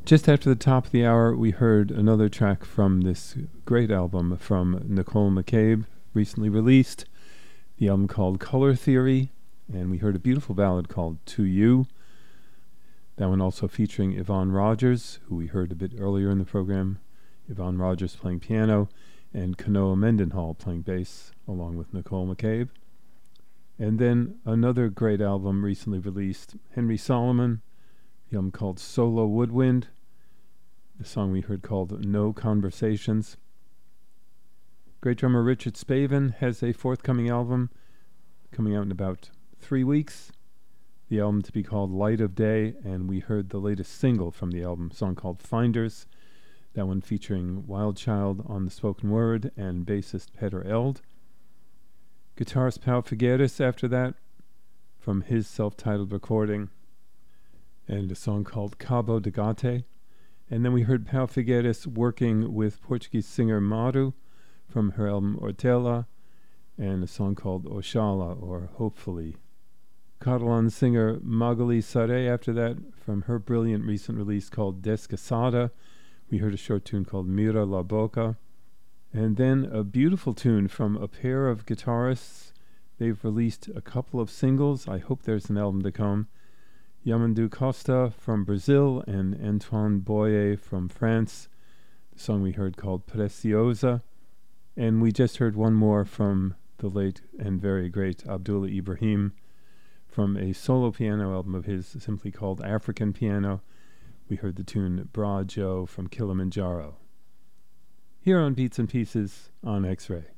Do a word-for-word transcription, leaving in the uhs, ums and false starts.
Just after the top of the hour, we heard another track from this great album from Nicole McCabe, recently released, the album called Color Theory, and we heard a beautiful ballad called To You. That one also featuring Yvonne Rogers, who we heard a bit earlier in the program. Yvonne Rogers playing piano, and Kanoa Mendenhall playing bass, along with Nicole McCabe. And then another great album recently released, Henry Solomon, the album called Solo Woodwind, the song we heard called No Conversations. Great drummer Richard Spavin has a forthcoming album coming out in about three weeks. The album to be called Light of Day, and we heard the latest single from the album, a song called Finders, that one featuring Wild Child on the spoken word and bassist Peter Eld. Guitarist Pau Figueres after that, from his self-titled recording, and a song called Cabo de Gate. And then we heard Pau Figueres working with Portuguese singer Maru from her album Ortela, and a song called Oxalá, or Hopefully. Catalan singer Magali Saré after that, from her brilliant recent release called Descansada. We heard a short tune called Mira la Boca. And then a beautiful tune from a pair of guitarists. They've released a couple of singles. I hope there's an album to come. Yamandu Costa from Brazil and Antoine Boyer from France. The song we heard called Preciosa. And we just heard one more from the late and very great Abdullah Ibrahim from a solo piano album of his simply called African Piano. We heard the tune Bra Joe from Kilimanjaro. Here on Beats and Pieces on X-Ray.